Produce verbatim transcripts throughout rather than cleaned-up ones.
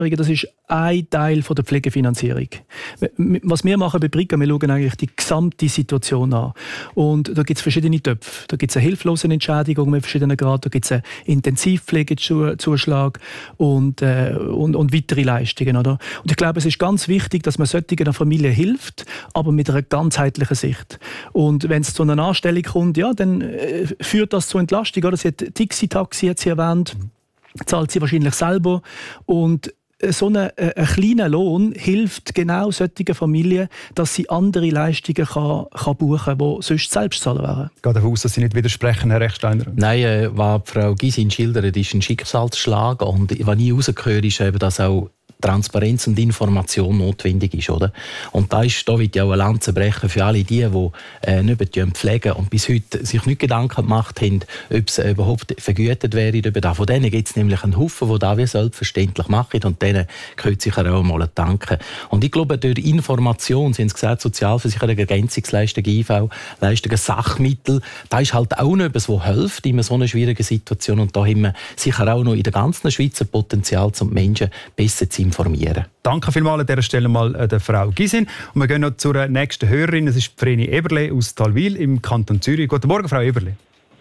Das ist ein Teil der Pflegefinanzierung. Was wir machen bei Briga, wir schauen eigentlich die gesamte Situation an. Und da gibt es verschiedene Töpfe. Da gibt es eine Hilflosenentschädigung mit verschiedenen Graden, da gibt es einen Intensivpflegezuschlag und, äh, und, und weitere Leistungen. Oder? Und ich glaube, es ist ganz wichtig, dass man solchen Familien hilft, aber mit einer ganzheitlichen Sicht. Und wenn es zu einer Anstellung kommt, ja, dann äh, führt das zu Entlastung. Oder? Sie hat Dixie-Taxi hat sie erwähnt, zahlt sie wahrscheinlich selber. Und so ein, ein kleiner Lohn hilft genau solchen Familien, dass sie andere Leistungen kann, kann buchen kann, die sonst selbst zahlen wären. Ich gehe davon aus, dass Sie nicht widersprechen, Herr Rechsteiner. Nein, äh, was Frau Gysin schildert, ist ein Schicksalsschlag. Und was ich herausgehört, ist eben, dass auch Transparenz und Information notwendig ist. Oder? Und da ist, da wird ja auch eine Lanze brechen für alle die, die äh, nicht pflegen und bis heute sich nicht Gedanken gemacht haben, ob es äh, überhaupt vergütet wäre. Von denen gibt es nämlich einen Haufen, die das wie selbstverständlich machen und denen gehört sicher auch mal danken. Und ich glaube, durch Information, Sie haben es gesagt, Sozialversicherung, Ergänzungsleistungen, I V-Leistungen, Sachmittel, das ist halt auch noch etwas, das hilft in so einer schwierigen Situation. Und da haben wir sicher auch noch in der ganzen Schweiz ein Potenzial, um die Menschen besser zu informieren. Danke vielmals an dieser Stelle mal der Frau Gysin. Und wir gehen noch zur nächsten Hörerin. Es ist Vreni Eberle aus Talwil im Kanton Zürich. Guten Morgen, Frau Eberle.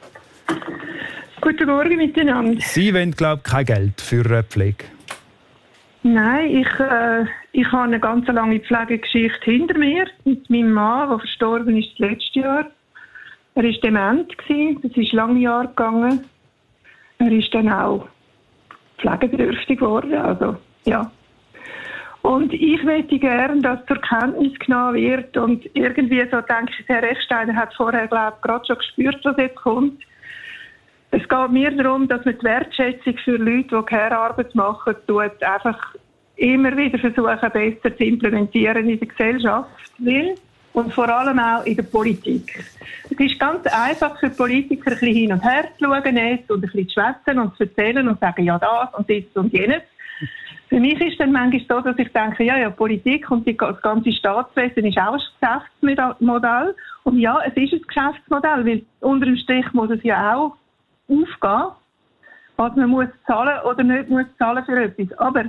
Guten Morgen miteinander. Sie wollen, glaube ich, kein Geld für Pflege. Nein, ich, äh, ich habe eine ganz lange Pflegegeschichte hinter mir mit meinem Mann, der verstorben ist das letzte Jahr. Er war dement, das ist lange Jahre gegangen. Er ist dann auch pflegebedürftig geworden, also ja. Und ich möchte gerne, dass zur Kenntnis genommen wird und irgendwie so denke ich, Herr Rechsteiner hat vorher, glaube ich, gerade schon gespürt, was jetzt kommt. Es geht mir darum, dass man die Wertschätzung für Leute, die Care-Arbeit machen, tut, einfach immer wieder versuchen, besser zu implementieren in der Gesellschaft will und vor allem auch in der Politik. Es ist ganz einfach für Politiker, ein bisschen hin und her zu schauen jetzt und ein bisschen zu schwätzen und zu erzählen und zu sagen, ja das und das und jenes. Für mich ist dann manchmal so, dass ich denke, ja, ja, Politik und die, das ganze Staatswesen ist auch ein Geschäftsmodell. Und ja, es ist ein Geschäftsmodell, weil unter dem Strich muss es ja auch aufgehen, was man muss zahlen oder nicht muss zahlen für etwas. Aber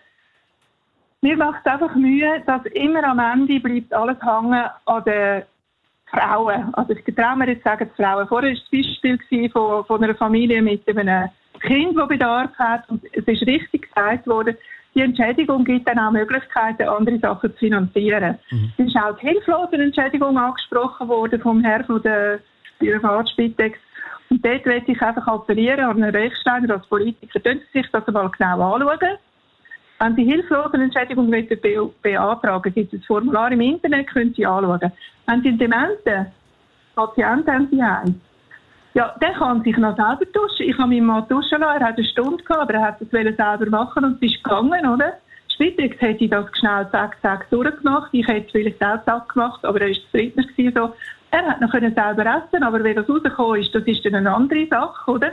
mir macht es einfach Mühe, dass immer am Ende bleibt alles hängen an den Frauen. Also ich traue mir jetzt sagen, die Frauen. Vorher war das Beispiel von, von einer Familie mit einem Kind, das Bedarf hat. Und es ist richtig gesagt worden, die Entschädigung gibt dann auch Möglichkeiten, andere Sachen zu finanzieren. Mhm. Es ist auch die Hilflosenentschädigung angesprochen worden vom Herrn von der Privatspitex. Und dort möchte ich einfach appellieren an Herrn Rechsteiner als Politiker, können Sie sich das einmal genau anschauen. Wenn Sie Hilflosenentschädigung be- beantragen, gibt es ein Formular im Internet, können Sie anschauen. Wenn Sie einen dementen Patienten haben, Sie haben, ja, der kann sich noch selber duschen. Ich habe meinen Mann duschen lassen, er hat eine Stunde gehabt, aber er hat das selber machen und es ist gegangen, oder? Spitex hätte das schnell zack, zack durchgemacht. Ich hätte es vielleicht auch zack gemacht, aber er war zufrieden. So. Er hat noch selber essen, aber wenn das rausgekommen ist, das ist dann eine andere Sache, oder?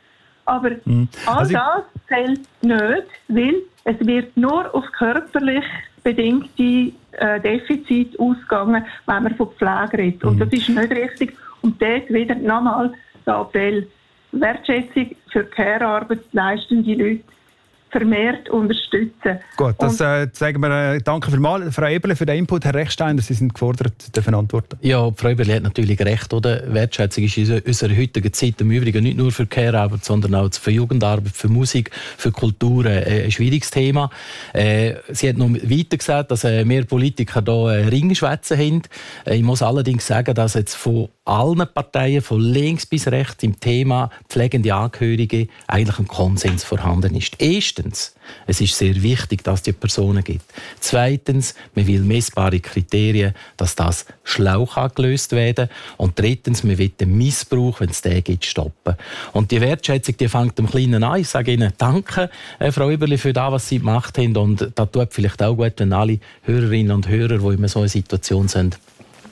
Aber mhm. also all das zählt nicht, weil es wird nur auf körperlich bedingte äh, Defizite ausgegangen, wenn man von Pflege redet. Und mhm. das ist nicht richtig. Und dort wieder nochmal der Appell, Wertschätzung für Care-Arbeit leistende Leute vermehrt unterstützen. Gut, das äh, sagen wir. Äh, danke vielmals, Frau Eberle, für den Input. Herr Rechsteiner, Sie sind gefordert, dürfen antworten. Ja, Frau Eberle hat natürlich recht. Oder? Wertschätzung ist in unserer heutigen Zeit im Übrigen nicht nur für Care-Arbeit, sondern auch für Jugendarbeit, für Musik, für Kultur äh, ein schwieriges Thema. Äh, sie hat noch weiter gesagt, dass äh, mehr Politiker hier äh, Ringschwätze haben. Äh, ich muss allerdings sagen, dass jetzt von allen Parteien, von links bis rechts, im Thema pflegende Angehörige eigentlich ein Konsens vorhanden ist. Erstens, es ist sehr wichtig, dass es die Personen gibt. Zweitens, man will messbare Kriterien, dass das schlau gelöst werden kann. Und drittens, man will den Missbrauch, wenn es den gibt, stoppen. Und die Wertschätzung, die fängt am Kleinen an. Ich sage Ihnen danke, äh, Frau Eberle, für das, was Sie gemacht haben. Und das tut vielleicht auch gut, wenn alle Hörerinnen und Hörer, die in so einer Situation sind,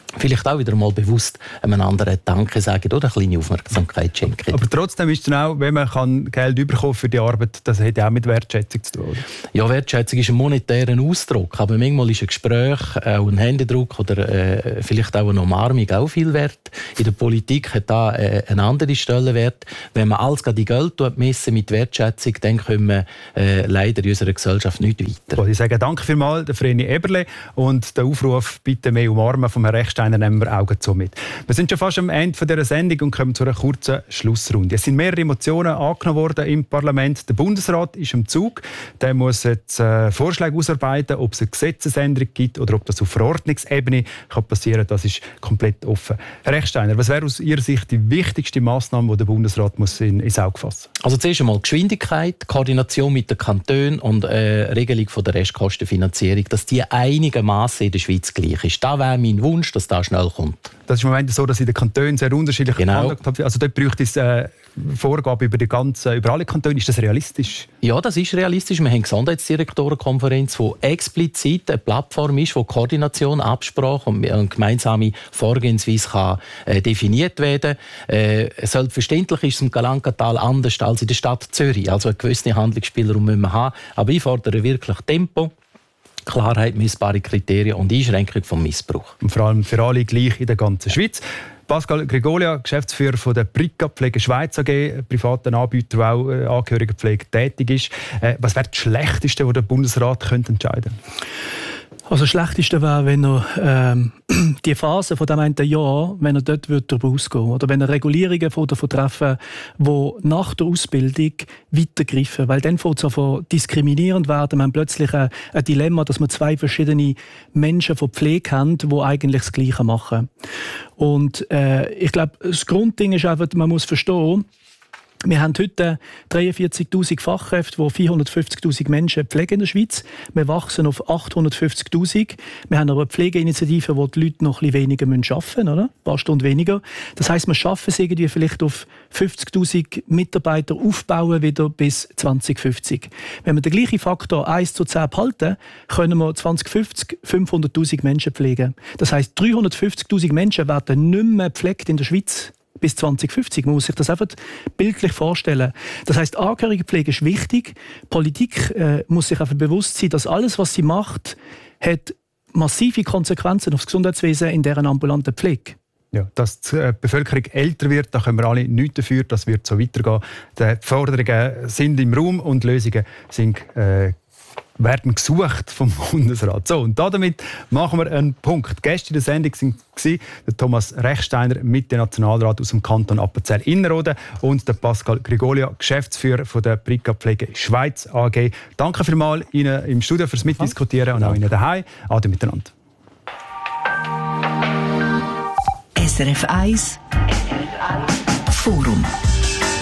vielleicht auch wieder mal bewusst einem anderen Danke sagen oder eine kleine Aufmerksamkeit schenken. Aber trotzdem ist es auch, wenn man kann Geld bekommen für die Arbeit, das hat auch mit Wertschätzung zu tun, oder? Ja, Wertschätzung ist ein monetärer Ausdruck, aber manchmal ist ein Gespräch, auch ein Händedruck oder äh, vielleicht auch eine Umarmung auch viel wert. In der Politik hat da äh, einen anderen Stellenwert. Wenn man alles gerade in Geld messen mit Wertschätzung, dann kommen wir äh, leider in unserer Gesellschaft nicht weiter. Ich sage danke vielmals, der Vreni Eberle, und der Aufruf «Bitte mehr umarmen» vom Herrn Rechsteiner nehmen wir Augen zu mit. Wir sind schon fast am Ende dieser Sendung und kommen zu einer kurzen Schlussrunde. Es sind mehrere Motionen angenommen worden im Parlament. Der Bundesrat ist im Zug. Der muss jetzt äh, Vorschläge ausarbeiten, ob es eine Gesetzesänderung gibt oder ob das auf Verordnungsebene kann passieren. Das ist komplett offen. Herr Rechsteiner, was wäre aus Ihrer Sicht die wichtigste Massnahme, die der Bundesrat muss in, ins Auge fassen muss? Also zuerst einmal Geschwindigkeit, Koordination mit den Kantonen und äh, Regelung von der Restkostenfinanzierung, dass die einigermaßen in der Schweiz gleich ist. Da wäre mein Wunsch, dass das schnell kommt. Das ist im Moment so, dass in den Kantonen sehr unterschiedlich genau. gehandelt. Also dort braucht es äh, Vorgaben über, die ganze, über alle Kantone. Ist das realistisch? Ja, das ist realistisch. Wir haben eine Gesundheitsdirektorenkonferenz, die explizit eine Plattform ist, wo Koordination, Absprache und eine gemeinsame Vorgehensweise kann, äh, definiert werden kann. Äh, selbstverständlich ist es im Galankatal anders als in der Stadt Zürich. Also einen gewissen Handlungsspielraum müssen wir haben. Aber ich fordere wirklich Tempo, Klarheit, messbare Kriterien und Einschränkung vom Missbrauch. Und vor allem für alle gleich in der ganzen Schweiz. Pascal Grigolia, Geschäftsführer von der Brika Pflege Schweiz A G, privaten Anbieter, der auch äh, Angehörigenpflege tätig ist. Äh, was wäre das Schlechteste, was der Bundesrat könnte entscheiden könnte? Also das Schlechteste wäre, wenn er ähm, die Phase von dem einen Jahr, wenn er dort darüber ausgehen würde. Oder wenn er Regulierungen von davon treffen, die nach der Ausbildung weitergreifen. Weil dann fängt es an diskriminierend werden. Wir haben plötzlich ein, ein Dilemma, dass wir zwei verschiedene Menschen von Pflege haben, die eigentlich das Gleiche machen. Und äh, ich glaube, das Grundding ist einfach, man muss verstehen, wir haben heute dreiundvierzigtausend Fachkräfte, die vierhundertfünfzigtausend Menschen pflegen in der Schweiz. Wir wachsen auf achthundertfünfzigtausend. Wir haben aber eine Pflegeinitiative, wo die Leute noch ein bisschen weniger arbeiten müssen, oder? Ein paar Stunden weniger. Das heisst, wir schaffen es irgendwie vielleicht auf fünfzigtausend Mitarbeiter aufbauen wieder bis zwanzig fünfzig. Wenn wir den gleichen Faktor eins zu zehn behalten, können wir zwanzig fünfzig fünfhunderttausend Menschen pflegen. Das heisst, dreihundertfünfzigtausend Menschen werden nicht mehr gepflegt in der Schweiz. Bis zwanzig fünfzig. Man muss sich das einfach bildlich vorstellen. Das heisst, Angehörigenpflege ist wichtig. Politik äh, muss sich einfach bewusst sein, dass alles, was sie macht, hat massive Konsequenzen auf das Gesundheitswesen in deren ambulanten Pflege. Ja, dass die Bevölkerung älter wird, da können wir alle nichts dafür, das wird so weitergehen. Die Forderungen sind im Raum und Lösungen sind äh, werden gesucht vom Bundesrat. So, und damit machen wir einen Punkt. Gäste in der Sendung waren der Thomas Rechsteiner, mit dem Nationalrat aus dem Kanton Appenzell-Innerrhoden, und der Pascal Grigolia, Geschäftsführer von der Brika Pflege Schweiz A G. Danke vielmals Ihnen im Studio fürs Mitdiskutieren und auch Ihnen daheim. Ade miteinander. S R F eins Forum.